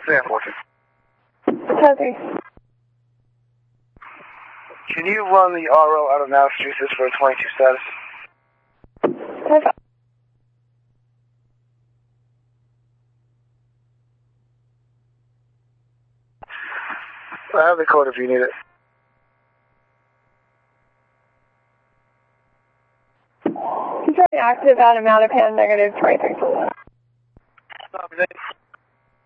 San Fortune. Heather. Can you run the RO out of Massachusetts for a 22 status? I have the code if you need it. He's already active out of Mattapan, -23. Stop,